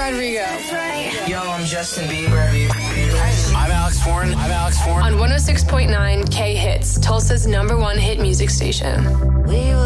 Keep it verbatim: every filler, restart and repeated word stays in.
Rodrigo. Yo, I'm Justin Bieber. I'm Alex Warren. I'm Alex Warren. On one oh six point nine K Hits, Tulsa's number one hit music station. We